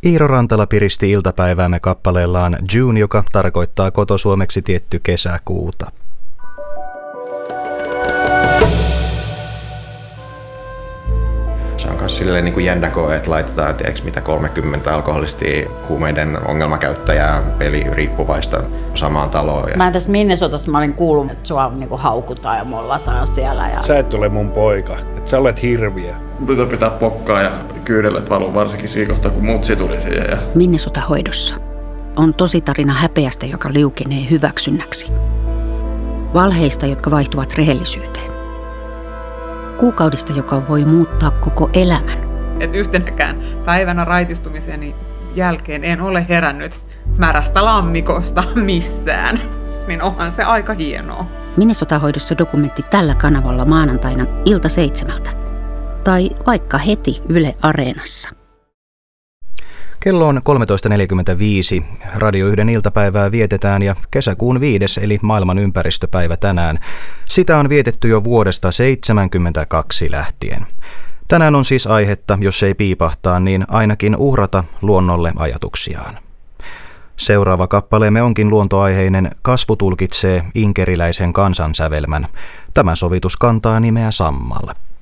Iiro Rantala piristi iltapäiväämme kappaleellaan June, joka tarkoittaa kotosuomeksi tietty kesäkuuta. Se on myös silleen niin kuin jännä koe, että laitetaan mitä 30 alkoholistia huumeiden ongelmakäyttäjää, peliriippuvaista samaan taloon. Mä tässä Minnesotassa mä olin kuullut, että sua niin haukutaan ja mollataan siellä. Ja... Sä et ole mun poika, että sä olet hirviö. Pitää pokkaa ja kyydellet valuu varsinkin siinä kohtaa, kun mutsi tuli siihen. Ja... Minnesota-hoidossa on tositarina häpeästä, joka liukenee hyväksynnäksi. Valheista, jotka vaihtuvat rehellisyyteen. Kuukaudesta, joka voi muuttaa koko elämän. Et yhtenäkään päivänä raitistumiseni jälkeen en ole herännyt märästä lammikosta missään. Niin onhan se aika hienoa. Minnesota-hoidossa dokumentti tällä kanavalla maanantaina 6:00 tai vaikka heti Yle Areenassa. Kello on 13.45. Radio 1 iltapäivää vietetään ja kesäkuun 5. eli maailman ympäristöpäivä tänään. Sitä on vietetty jo vuodesta 1972 lähtien. Tänään on siis aihetta, jos ei piipahtaa, niin ainakin uhrata luonnolle ajatuksiaan. Seuraava kappaleemme onkin luontoaiheinen Kasvu tulkitsee inkeriläisen kansansävelmän. Tämä sovitus kantaa nimeä Sammal.